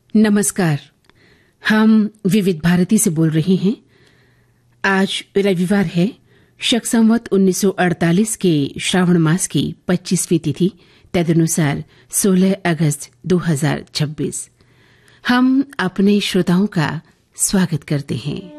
नमस्कार। हम विविध भारती से बोल रहे हैं। आज रविवार है। शक संवत 1948 के श्रावण मास की 25वीं तिथि, तदनुसार 16 अगस्त 2026। हम अपने श्रोताओं का स्वागत करते हैं।